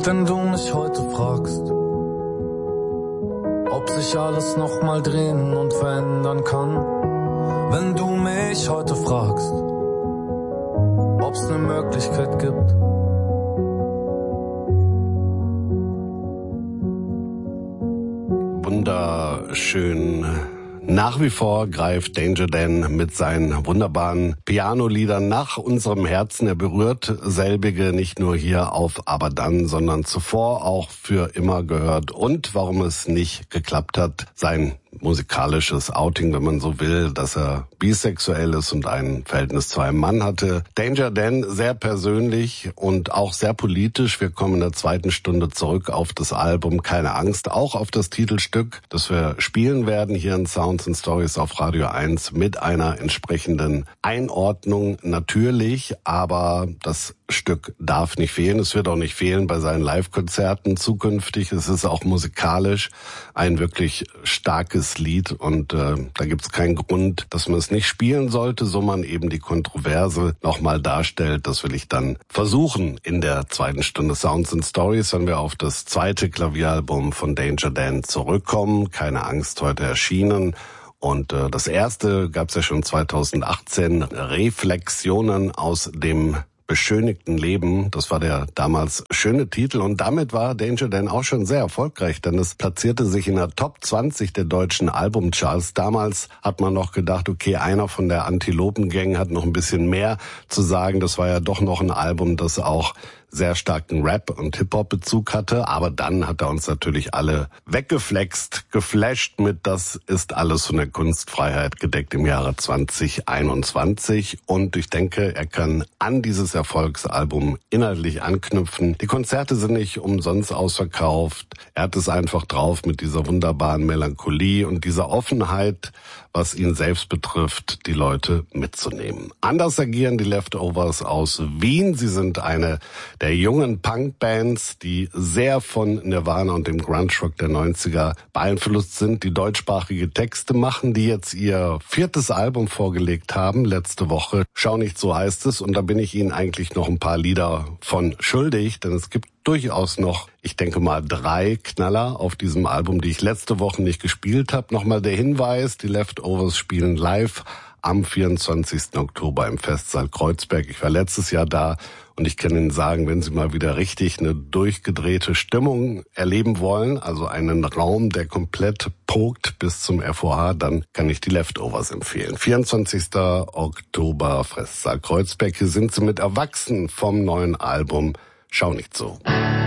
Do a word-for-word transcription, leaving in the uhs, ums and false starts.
Wenn du mich heute fragst, ob sich alles noch mal drehen und verändern kann. Wenn du mich heute fragst, ob's ne Möglichkeit gibt. Wunderschön. Nach wie vor greift Danger Dan mit seinen wunderbaren Piano-Liedern nach unserem Herzen. Er berührt selbige nicht nur hier auf Aber dann, sondern zuvor auch für immer gehört. Und warum es nicht geklappt hat, sein musikalisches Outing, wenn man so will, dass er bisexuell ist und ein Verhältnis zu einem Mann hatte. Danger Dan sehr persönlich und auch sehr politisch. Wir kommen in der zweiten Stunde zurück auf das Album Keine Angst, auch auf das Titelstück, das wir spielen werden hier in Sounds and Stories auf Radio eins mit einer entsprechenden Einordnung natürlich, aber das Stück darf nicht fehlen. Es wird auch nicht fehlen bei seinen Live-Konzerten zukünftig. Es ist auch musikalisch ein wirklich starkes Lied und äh, da gibt es keinen Grund, dass man es nicht spielen sollte, so man eben die Kontroverse nochmal darstellt. Das will ich dann versuchen in der zweiten Stunde Sounds and Stories, wenn wir auf das zweite Klavieralbum von Danger Dan zurückkommen. Keine Angst, heute erschienen. Und äh, das erste gab es ja schon zweitausendachtzehn, Reflexionen aus dem beschönigten Leben. Das war der damals schöne Titel und damit war Danger Dan auch schon sehr erfolgreich, denn es platzierte sich in der Top zwanzig der deutschen Albumcharts. Damals hat man noch gedacht, okay, einer von der Antilopen-Gang hat noch ein bisschen mehr zu sagen. Das war ja doch noch ein Album, das auch sehr starken Rap- und Hip-Hop-Bezug hatte, aber dann hat er uns natürlich alle weggeflext, geflasht mit Das ist alles von der Kunstfreiheit gedeckt im Jahre zwanzig einundzwanzig und ich denke, er kann an dieses Erfolgsalbum inhaltlich anknüpfen. Die Konzerte sind nicht umsonst ausverkauft. Er hat es einfach drauf mit dieser wunderbaren Melancholie und dieser Offenheit, was ihn selbst betrifft, die Leute mitzunehmen. Anders agieren die Leftovers aus Wien. Sie sind eine der jungen Punk-Bands, die sehr von Nirvana und dem Grunge-Rock der neunziger beeinflusst sind, die deutschsprachige Texte machen, die jetzt ihr viertes Album vorgelegt haben, letzte Woche. Schau nicht, so heißt es. Und da bin ich Ihnen eigentlich noch ein paar Lieder von schuldig, denn es gibt durchaus noch, ich denke mal, drei Knaller auf diesem Album, die ich letzte Woche nicht gespielt habe. Nochmal der Hinweis, die Leftovers spielen live am vierundzwanzigsten Oktober im Festsaal Kreuzberg. Ich war letztes Jahr da und ich kann Ihnen sagen, wenn Sie mal wieder richtig eine durchgedrehte Stimmung erleben wollen, also einen Raum, der komplett pokt bis zum F O H, dann kann ich die Leftovers empfehlen. vierundzwanzigsten Oktober, Festsaal Kreuzberg. Hier sind Sie mit Erwachsenen vom neuen Album Schau nicht so.